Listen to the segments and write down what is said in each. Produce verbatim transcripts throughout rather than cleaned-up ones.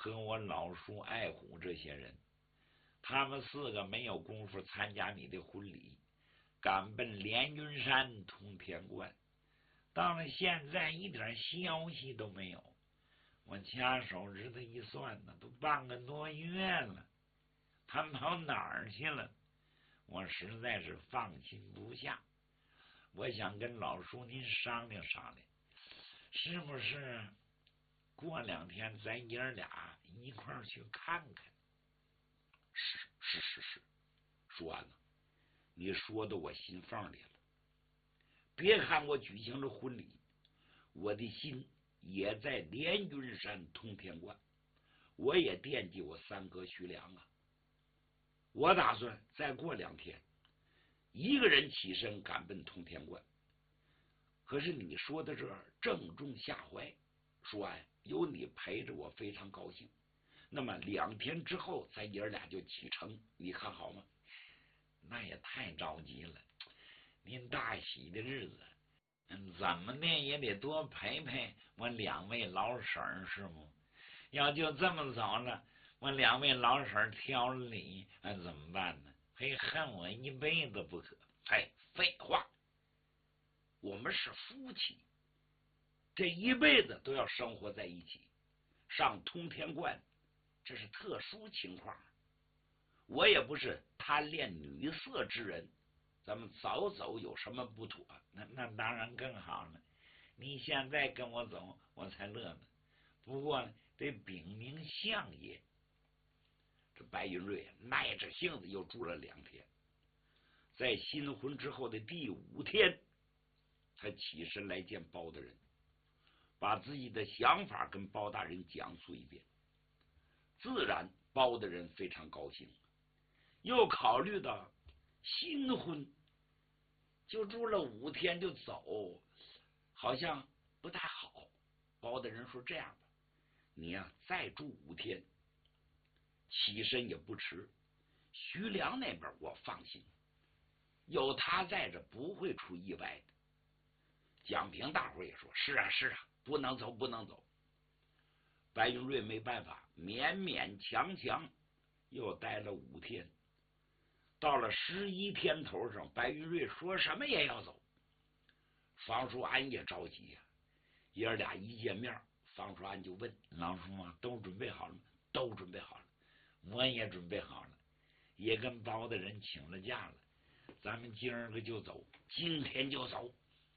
和我老叔爱虎这些人，他们四个没有功夫参加你的婚礼，赶奔连云山通天观，到了现在一点消息都没有。我掐手指头一算呢，都半个多月了，他们跑哪儿去了？我实在是放心不下，我想跟老叔您商量商量，是不是过两天咱爷儿俩一块儿去看看？ 是是是是，说完了，你说的我心缝里了。别看我举行了婚礼，我的心也在连云山通天观，我也惦记我三哥徐良啊。我打算再过两天，一个人起身赶奔通天观。可是你说的这正中下怀，说呀，有你陪着我非常高兴。那么两天之后，咱爷儿俩就启程，你看好吗？ 那也太着急了，您大喜的日子，嗯，怎么的也得多陪陪我两位老婶儿，是不？要就这么走了，我两位老婶儿挑了理，那怎么办呢？非恨我一辈子不可。 哎，废话，我们是夫妻，这一辈子都要生活在一起。上通天观，这是特殊情况。我也不是贪恋女色之人，咱们早走有什么不妥？ 那那当然更好了。你现在跟我走，我才乐呢。不过得禀明相爷。 这白云瑞耐着性子又住了两天，在新婚之后的第五天，他起身来见包大人，把自己的想法跟包大人讲述一遍。自然包大人非常高兴，又考虑到新婚就住了五天就走，好像不太好。包大人说：“这样吧，你呀、啊、再住五天，起身也不迟。徐良那边我放心，有他在这不会出意外的。”蒋平大伙也说：“是啊是啊，不能走不能走。”白云瑞没办法，勉勉强强又待了五天。到了十一天头上，白云瑞说什么也要走。方叔安也着急呀、啊，爷儿俩一见面，方叔安就问老叔啊，都准备好了吗？ 都准备好了， 我也准备好了，也跟包大人请了假了，咱们今儿个就走， 今天就走。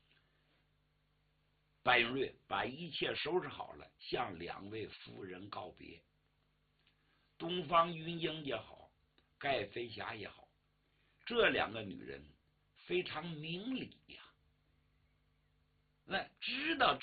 白云瑞把一切收拾好了，向两位夫人告别。东方云英也好，盖飞霞也好，这两个女人非常明理呀、啊，那知道